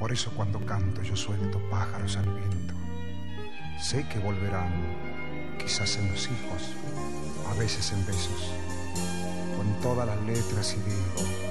Por eso cuando canto yo suelto pájaros al viento. Sé que volverán, quizás en los hijos, a veces en besos, con todas las letras y digo: